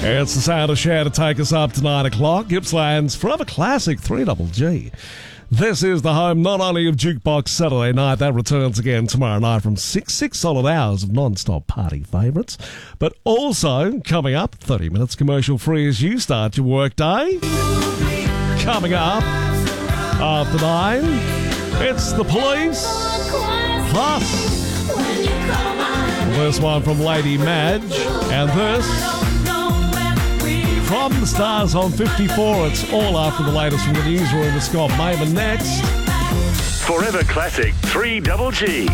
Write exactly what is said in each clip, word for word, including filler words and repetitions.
It's the sound of Cher to take us up to nine o'clock. Gippsland's Forever Classic three double G. This is the home not only of Jukebox Saturday Night, that returns again tomorrow night from six, six solid hours of non-stop party favourites, but also, coming up, thirty minutes commercial free as you start your work day. Coming up, after nine, it's The Police, plus this one from Lady Madge, and this from the Stars on fifty-four. It's all after the latest from the newsroom with Scott Mayman next. Forever Classic three double G,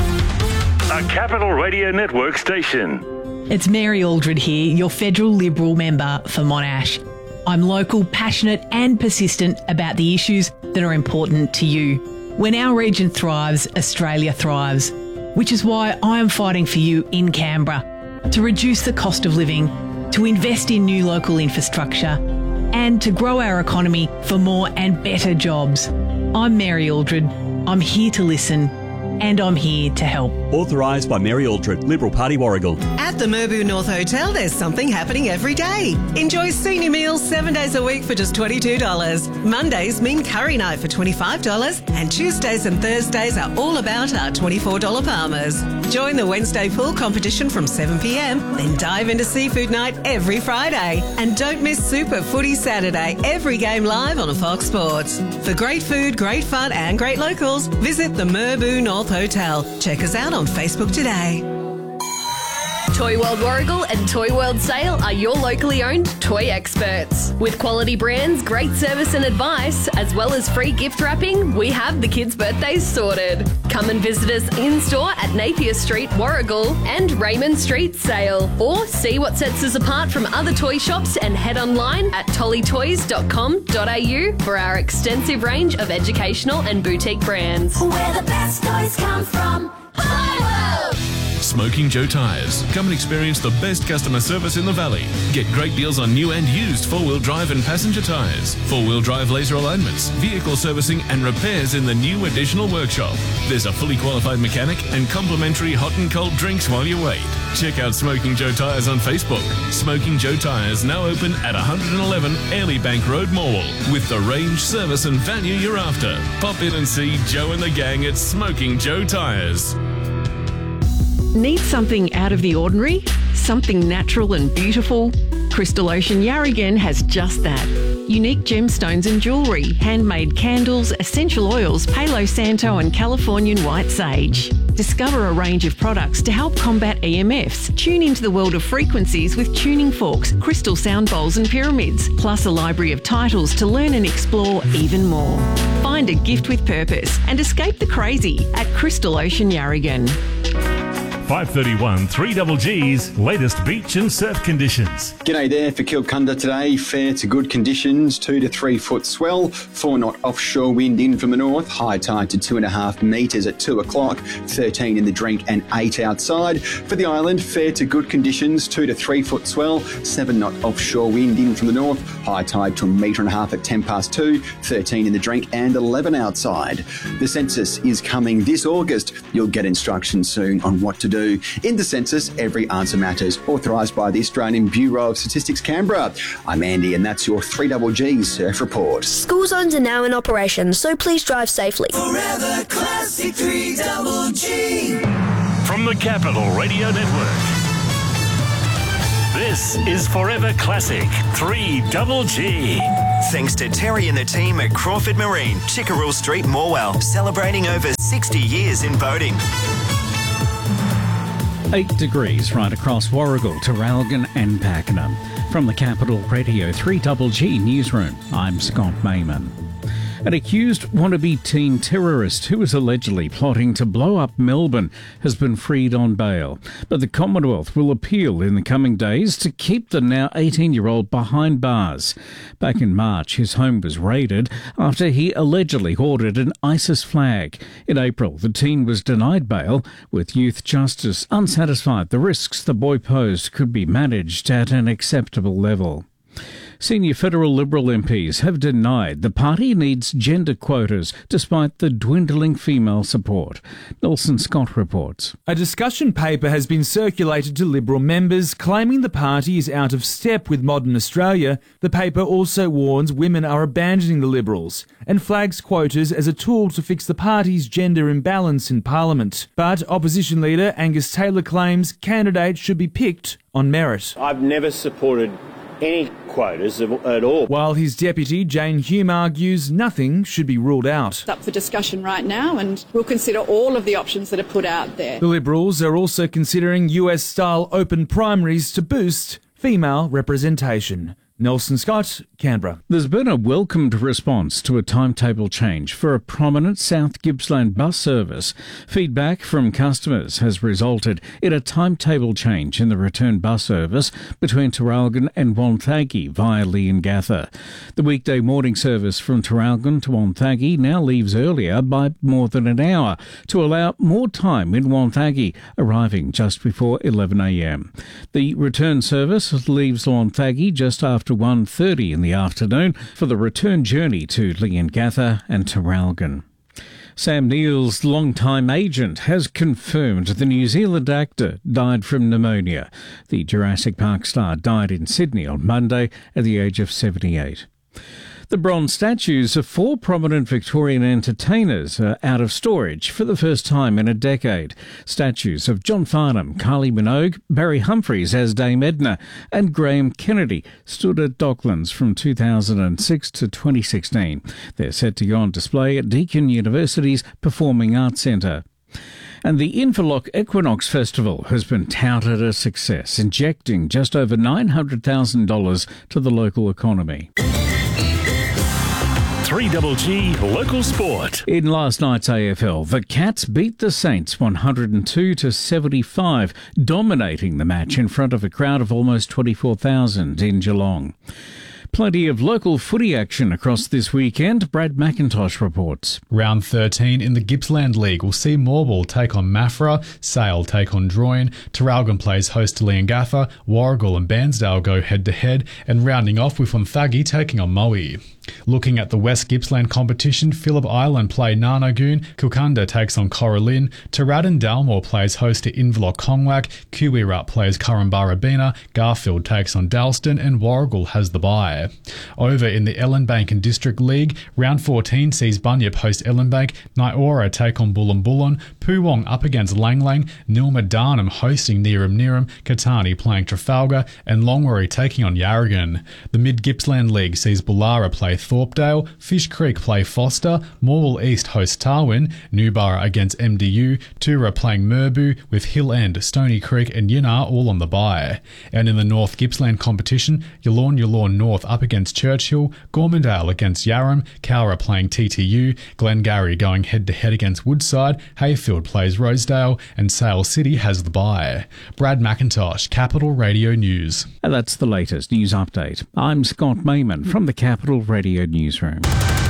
a Capital Radio Network station. It's Mary Aldred here, your federal Liberal member for Monash. I'm local, passionate and persistent about the issues that are important to you. When our region thrives, Australia thrives, which is why I am fighting for you in Canberra to reduce the cost of living, to invest in new local infrastructure and to grow our economy for more and better jobs. I'm Mary Aldred. I'm here to listen and I'm here to help. Authorised by Mary Aldred, Liberal Party, Warragul. At the Merbau North Hotel, there's something happening every day. Enjoy senior meals seven days a week for just twenty-two dollars. Mondays mean curry night for twenty-five dollars, and Tuesdays and Thursdays are all about our twenty-four dollars Palmers. Join the Wednesday pool competition from seven p m, then dive into seafood night every Friday. And don't miss Super Footy Saturday, every game live on Fox Sports. For great food, great fun and great locals, visit the Merbau North Hotel. Check us out on Facebook today. Toy World Warragul and Toy World Sale are your locally owned toy experts. With quality brands, great service and advice, as well as free gift wrapping, we have the kids' birthdays sorted. Come and visit us in-store at Napier Street, Warragul and Raymond Street, Sale. Or see what sets us apart from other toy shops and head online at tolly toys dot com dot a u for our extensive range of educational and boutique brands. Where the best toys come from. Toy World! Smoking Joe Tyres. Come and experience the best customer service in the Valley. Get great deals on new and used four-wheel drive and passenger tyres, four-wheel drive laser alignments, vehicle servicing and repairs in the new additional workshop. There's a fully qualified mechanic and complimentary hot and cold drinks while you wait. Check out Smoking Joe Tyres on Facebook. Smoking Joe Tyres now open at one eleven Airlie Bank Road, Morwell, with the range, service and value you're after. Pop in and see Joe and the gang at Smoking Joe Tyres. Need something out of the ordinary? Something natural and beautiful? Crystal Ocean Yarragon has just that. Unique gemstones and jewellery, handmade candles, essential oils, Palo Santo and Californian white sage. Discover a range of products to help combat E M Fs. Tune into the world of frequencies with tuning forks, crystal sound bowls and pyramids, plus a library of titles to learn and explore even more. Find a gift with purpose and escape the crazy at Crystal Ocean Yarragon. five thirty-one three double G's latest beach and surf conditions. G'day there for Kilcunda today. Fair to good conditions, two to three foot swell, four knot offshore wind in from the north, high tide to two and a half metres at two o'clock, thirteen in the drink and eight outside. For the island, fair to good conditions, two to three foot swell, seven knot offshore wind in from the north, high tide to a metre and a half at ten past two, thirteen in the drink and eleven outside. The census is coming this August. You'll get instructions soon on what to do. In the census, every answer matters. Authorised by the Australian Bureau of Statistics, Canberra. I'm Andy, and that's your three double G Surf Report. School zones are now in operation, so please drive safely. Forever Classic three double G. From the Capital Radio Network, this is Forever Classic three double G. Thanks to Terry and the team at Crawford Marine, Chickerell Street, Morwell, celebrating over sixty years in boating. Eight degrees right across Warragul, Traralgon and Pakenham. From the Capital Radio three double G Newsroom, I'm Scott Mayman. An accused wannabe teen terrorist who is allegedly plotting to blow up Melbourne has been freed on bail. But the Commonwealth will appeal in the coming days to keep the now eighteen-year-old behind bars. Back in March, his home was raided after he allegedly ordered an ISIS flag. In April, the teen was denied bail, with Youth Justice unsatisfied the risks the boy posed could be managed at an acceptable level. Senior federal Liberal M Ps have denied the party needs gender quotas despite the dwindling female support. Nelson Scott reports. A discussion paper has been circulated to Liberal members claiming the party is out of step with modern Australia. The paper also warns women are abandoning the Liberals and flags quotas as a tool to fix the party's gender imbalance in Parliament. But opposition leader Angus Taylor claims candidates should be picked on merit. I've never supported any quotas at all. While his deputy, Jane Hume, argues nothing should be ruled out. It's up for discussion right now, and we'll consider all of the options that are put out there. The Liberals are also considering U S-style open primaries to boost female representation. Nelson Scott, Canberra. There's been a welcomed response to a timetable change for a prominent South Gippsland bus service. Feedback from customers has resulted in a timetable change in the return bus service between Traralgon and Wonthaggi via Leongatha. The weekday morning service from Traralgon to Wonthaggi now leaves earlier by more than an hour to allow more time in Wonthaggi, arriving just before eleven a m. The return service leaves Wonthaggi just after one thirty in the afternoon for the return journey to Leongatha and Traralgon. Sam Neill's longtime agent has confirmed the New Zealand actor died from pneumonia. The Jurassic Park star died in Sydney on Monday at the age of seventy-eight. The bronze statues of four prominent Victorian entertainers are out of storage for the first time in a decade. Statues of John Farnham, Kylie Minogue, Barry Humphries as Dame Edna, and Graham Kennedy stood at Docklands from two thousand six to twenty sixteen. They're set to go on display at Deakin University's Performing Arts Centre. And the Inverloch Equinox Festival has been touted as a success, injecting just over nine hundred thousand dollars to the local economy. three G G Local Sport. In last night's A F L, the Cats beat the Saints one hundred two to seventy-five, dominating the match in front of a crowd of almost twenty-four thousand in Geelong. Plenty of local footy action across this weekend. Brad McIntosh reports. Round thirteen in the Gippsland League will see Morwell take on Maffra, Sale take on Droyne, Traralgon plays host to Leongatha, Warragul and Bairnsdale go head-to-head, and rounding off with Wonthaggi taking on Moe. Looking at the West Gippsland competition, Phillip Island play Narnagoon, Kilcunda takes on Coralin, Taradin Dalmore plays host to Inverloch Conglack, Kuwirat plays Currumbarabina, Garfield takes on Dalston, and Warragul has the bye. Over in the Ellenbank and District League, round fourteen sees Bunyip host Ellenbank, Naiora take on Bullumbullun, Poowong up against Langlang, Nilma Darnham hosting Neerim Neerim, Katani playing Trafalgar, and Longwarry taking on Yarragon. The Mid Gippsland League sees Bullara play Thorpedale, Fish Creek play Foster, Morwell East host Tarwin, Newborough against M D U, Tura playing Murbu, with Hill End, Stony Creek and Yinnar all on the bye. And in the North Gippsland competition, Yallourn Yallourn North up against Churchill, Gormandale against Yarram, Cowra playing T T U, Glengarry going head-to-head against Woodside, Hayfield plays Rosedale, and Sale City has the bye. Brad McIntosh, Capital Radio News. And that's the latest news update. I'm Scott Mayman from the Capital Radio Newsroom.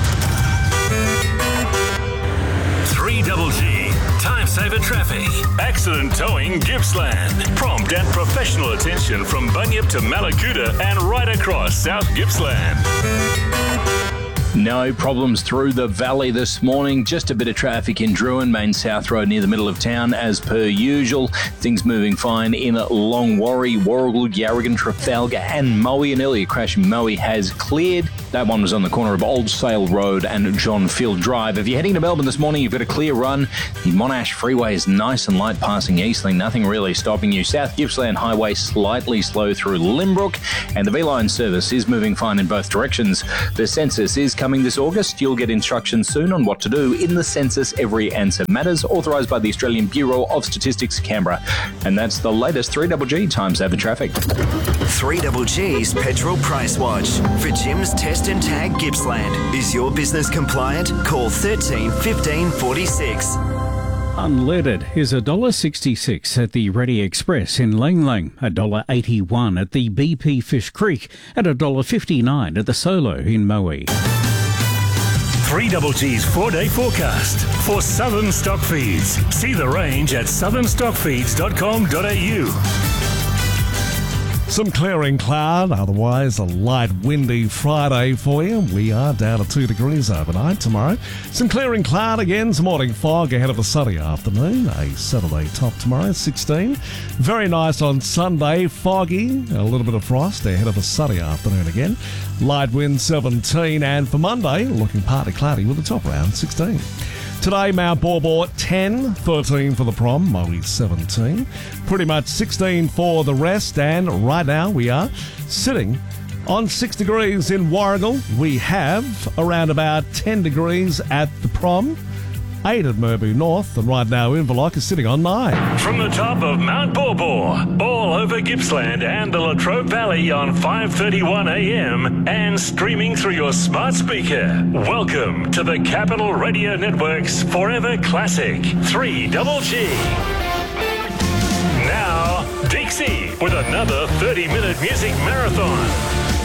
three G G, Time Saver Traffic. Accident Towing Gippsland. Prompt and professional attention from Bunyip to Malakuta and right across South Gippsland. No problems through the valley this morning. Just a bit of traffic in Druin, Main South Road near the middle of town as per usual. Things moving fine in Longwarry, Warragul, Yarragon, Trafalgar and Moe. An earlier crash in Moe has cleared. That one was on the corner of Old Sale Road and John Field Drive. If you're heading to Melbourne this morning, you've got a clear run. The Monash Freeway is nice and light passing Eastling. Nothing really stopping you. South Gippsland Highway slightly slow through Limbrook. And the V-Line service is moving fine in both directions. The census is coming this August. You'll get instructions soon on what to do in the census. Every answer matters, authorised by the Australian Bureau of Statistics, Canberra. And that's the latest three G G Time Saver Traffic. three G G's Petrol Price Watch. For Jim's Test and Tag Gippsland. Is your business compliant? Call thirteen fifteen forty-six. Unleaded is one dollar sixty-six at the Ready Express in Lang Lang, one dollar eighty-one at the B P Fish Creek, and one dollar fifty-nine at the Solo in Moe. three G G's four-day forecast for Southern Stock Feeds. See the range at southern stock feeds dot com dot a u. Some clearing cloud, otherwise a light windy Friday for you. We are down to two degrees overnight tomorrow. Some clearing cloud again, some morning fog ahead of a sunny afternoon. A Saturday top tomorrow, sixteen. Very nice on Sunday, foggy, a little bit of frost ahead of a sunny afternoon again. Light wind, seventeen. And for Monday, looking partly cloudy with a top around sixteen. Today, Mount Borbor ten, thirteen for the prom, Moe seventeen, pretty much sixteen for the rest, and right now we are sitting on six degrees in Warragul. We have around about ten degrees at the prom, eight at Merbau North, and right now Inverloch is sitting on nine. From the top of Mount Borbor, all over Gippsland and the Latrobe Valley on five thirty-one a m and streaming through your smart speaker. Welcome to the Capital Radio Network's Forever Classic three double G. Now, Dixie with another thirty-minute music marathon.